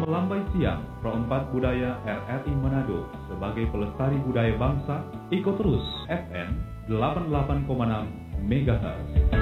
Melambai siang, Pro 4 Budaya RRI Manado sebagai pelestari budaya bangsa, ikut terus FM 88,6 MHz.